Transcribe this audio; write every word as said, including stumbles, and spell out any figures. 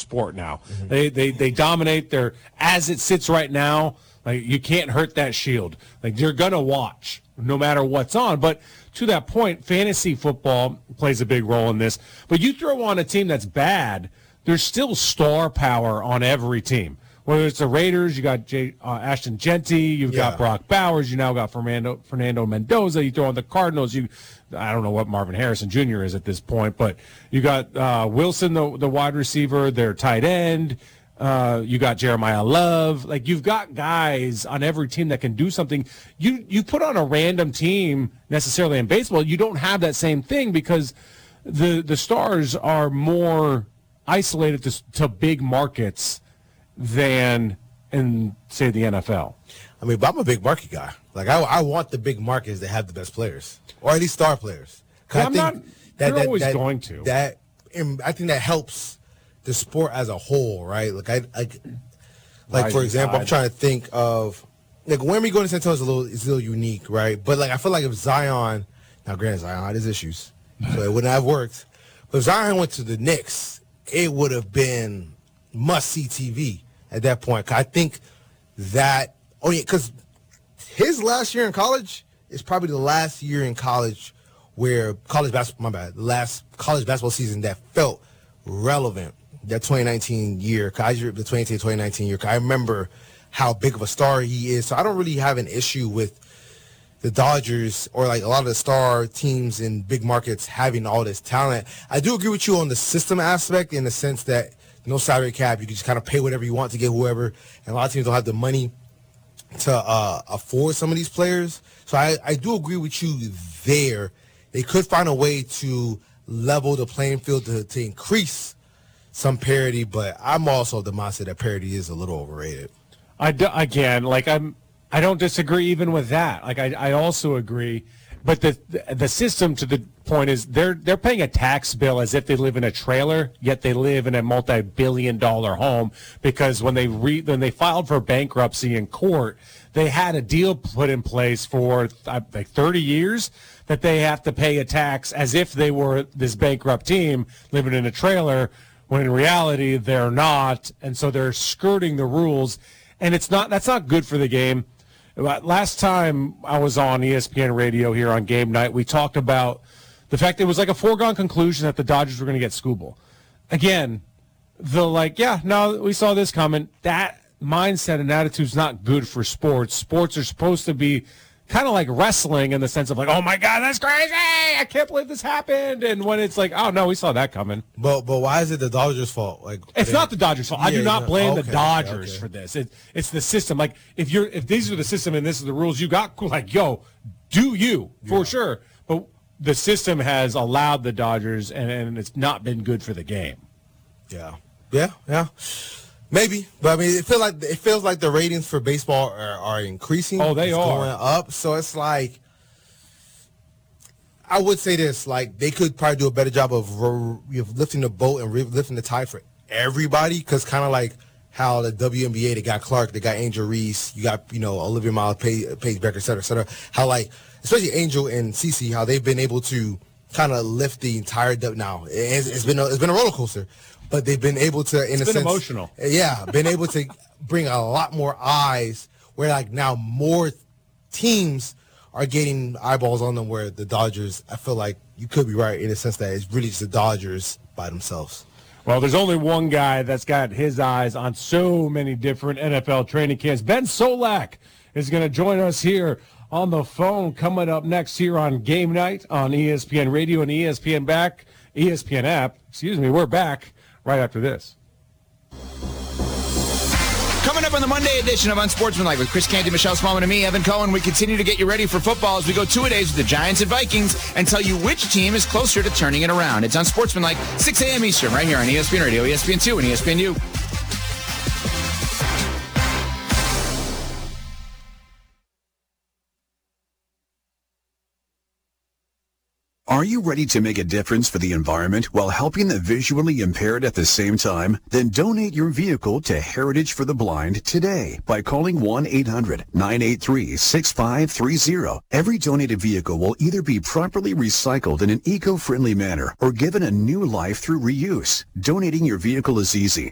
sport now. Mm-hmm. They, they they dominate their as it sits right now. Like you can't hurt that shield. Like you're gonna watch no matter what's on. But to that point, fantasy football plays a big role in this. But you throw on a team that's bad, there's still star power on every team. Whether it's the Raiders, you got Jay, uh, Ashton Genty, you've yeah. got Brock Bowers, you now got Fernando Fernando Mendoza. You throw on the Cardinals, you I don't know what Marvin Harrison Junior is at this point, but you got uh, Wilson, the the wide receiver, their tight end. Uh, you got Jeremiah Love. Like you've got guys on every team that can do something. You you put on a random team necessarily in baseball, you don't have that same thing because the the stars are more isolated to, to big markets than in, say, the N F L. I mean, but I'm a big market guy. Like, I, I want the big markets that have the best players, or at least star players. Well, I I'm think not, that, you're that, always that, going to. That, I think that helps the sport as a whole, right? Like, I, I like for example, I'm trying to think of, like, when we go to San Antonio is a little, is a little unique, right? But, like, I feel like if Zion, now granted, Zion had his issues, so it wouldn't have worked. But if Zion went to the Knicks, it would have been must-see T V at that point. I think that, oh yeah, because his last year in college is probably the last year in college where college basketball, my bad, the last college basketball season that felt relevant, that twenty nineteen year, the twenty eighteen twenty nineteen year. I remember how big of a star he is. So I don't really have an issue with the Dodgers or like a lot of the star teams in big markets having all this talent. I do agree with you on the system aspect in the sense that no salary cap. You can just kind of pay whatever you want to get whoever. And a lot of teams don't have the money to uh, afford some of these players. So I, I do agree with you there. They could find a way to level the playing field to, to increase some parity, but I'm also the mindset that parity is a little overrated. I do, again, like I'm, I don't disagree even with that. Like I, I also agree. But the the system, to the point, is they're they're paying a tax bill as if they live in a trailer, yet they live in a multi-billion dollar home because when they re, when they filed for bankruptcy in court, they had a deal put in place for uh, like thirty years that they have to pay a tax as if they were this bankrupt team living in a trailer, when in reality they're not, and so they're skirting the rules, and it's not that's not good for the game. Last time I was on E S P N Radio here on Game Night, we talked about the fact that it was like a foregone conclusion that the Dodgers were going to get Skubal. Again, the like, yeah, no, we saw this coming. That mindset and attitude is not good for sports. Sports are supposed to be kind of like wrestling in the sense of like, oh my God, that's crazy! I can't believe this happened. And when it's like, oh no, we saw that coming. But but why is it the Dodgers' fault? Like it's they, not the Dodgers' fault. Yeah, I do not blame okay, the Dodgers okay. for this. It, it's the system. Like if you're if these are the system and this is the rules, you got like yo, do you for yeah. sure. But the system has allowed the Dodgers, and, and it's not been good for the game. Yeah, yeah, yeah. Maybe, but I mean, it feels like it feels like the ratings for baseball are, are increasing. Oh, they it's are going up. So it's like, I would say this: like they could probably do a better job of re- lifting the boat and re- lifting the tide for everybody. Because kind of like how the W N B A, they got Clark, they got Angel Reese, you got you know Olivia Miles, Paige, Paige Becker, et cetera, et cetera. How like especially Angel and Cece, how they've been able to kind of lift the entire. Now it's, it's been a, it's been a roller coaster. But they've been able to, in it's a been sense, emotional. Yeah, been able to bring a lot more eyes. Where like now more teams are getting eyeballs on them. Where the Dodgers, I feel like you could be right in the sense that it's really just the Dodgers by themselves. Well, there's only one guy that's got his eyes on so many different N F L training camps. Ben Solak is going to join us here on the phone. Coming up next here on Game Night on E S P N Radio and E S P N back, E S P N app. Excuse me, we're back. Right after this. Coming up on the Monday edition of Unsportsmanlike with Chris Canty, Michelle Smallman, and me, Evan Cohen, we continue to get you ready for football as we go two-a-days with the Giants and Vikings and tell you which team is closer to turning it around. It's Unsportsmanlike, six a.m. Eastern, right here on E S P N Radio, E S P N two, and E S P N U. Are you ready to make a difference for the environment while helping the visually impaired at the same time? Then donate your vehicle to Heritage for the Blind today by calling one eight hundred nine eight three six five three zero. Every donated vehicle will either be properly recycled in an eco-friendly manner or given a new life through reuse. Donating your vehicle is easy.